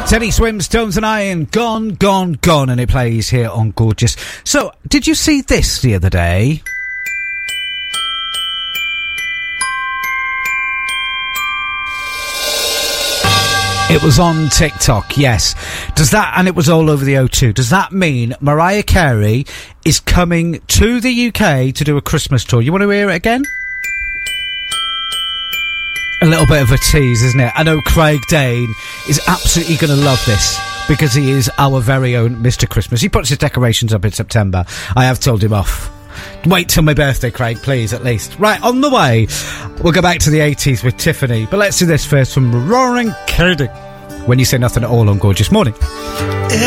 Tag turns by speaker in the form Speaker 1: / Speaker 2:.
Speaker 1: Teddy Swims, Tones and Iron, Gone, Gone, Gone, and it plays here on Gorgeous. So, did you see this the other day? It was on TikTok, yes. Does that, and it was all over the O2, does that mean Mariah Carey is coming to the UK to do a Christmas tour? You want to hear it again? A little bit of a tease, isn't it? I know Craig Dane is absolutely going to love this because he is our very own Mr. Christmas. He puts his decorations up in September. I have told him off. Wait till my birthday, Craig, please, at least. Right, on the way, we'll go back to the 80s with Tiffany. But let's do this first from Roaring Kennedy. When You Say Nothing at All on Gorgeous Morning.